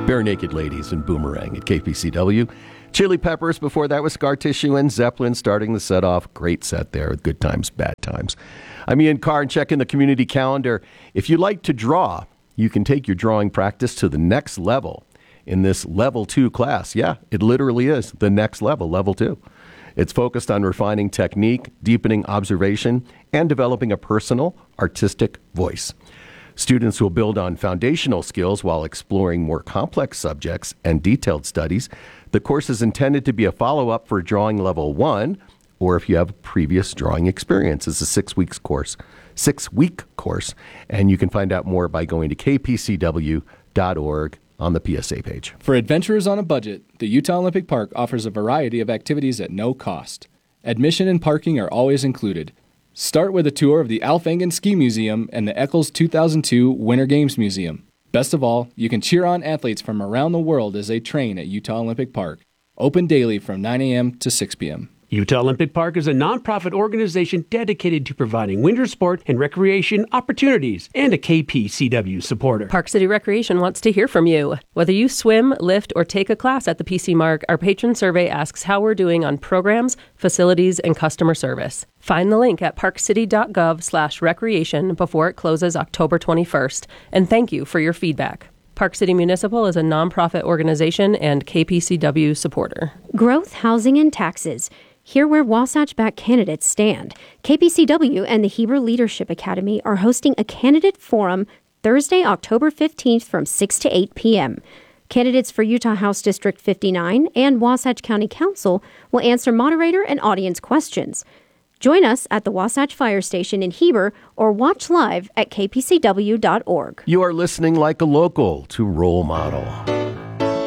Bare Naked Ladies and Boomerang at KPCW. Chili Peppers before that was Scar Tissue and Zeppelin starting the set off. Great set there with good times, bad times. I'm Ian Carr, and check in the community calendar. If you like to draw, you can take your drawing practice to the next level in this level 2 class. Yeah, it literally is the next level, level 2. It's focused on refining technique, deepening observation, and developing a personal, artistic voice. Students will build on foundational skills while exploring more complex subjects and detailed studies. The course is intended to be a follow-up for drawing level 1, or if you have previous drawing experience. It's a 6-week course, and you can find out more by going to kpcw.org on the PSA page. For adventurers on a budget, the Utah Olympic Park offers a variety of activities at no cost. Admission and parking are always included. Start with a tour of the Alf Engen Ski Museum and the Eccles 2002 Winter Games Museum. Best of all, you can cheer on athletes from around the world as they train at Utah Olympic Park. Open daily from 9 a.m. to 6 p.m. Utah Olympic Park is a nonprofit organization dedicated to providing winter sport and recreation opportunities and a KPCW supporter. Park City Recreation wants to hear from you. Whether you swim, lift, or take a class at the PC Mark, our patron survey asks how we're doing on programs, facilities, and customer service. Find the link at parkcity.gov/recreation before it closes October 21st. And thank you for your feedback. Park City Municipal is a nonprofit organization and KPCW supporter. Growth, housing, and taxes. Hear where Wasatch-backed candidates stand. KPCW and the Hebrew Leadership Academy are hosting a candidate forum Thursday, October 15th from 6 to 8 p.m. Candidates for Utah House District 59 and Wasatch County Council will answer moderator and audience questions. Join us at the Wasatch Fire Station in Heber or watch live at kpcw.org. You are listening like a local to Role Model.